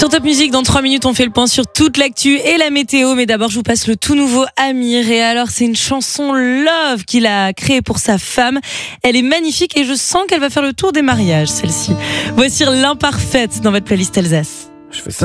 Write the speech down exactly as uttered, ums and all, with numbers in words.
Sur Top Music, dans trois minutes, on fait le point sur toute l'actu et la météo. Mais d'abord, je vous passe le tout nouveau Amir. Et alors, c'est une chanson Love qu'il a créée pour sa femme. Elle est magnifique et je sens qu'elle va faire le tour des mariages, celle-ci. Voici l'Imparfaite dans votre playlist Alsace. Je fais ça.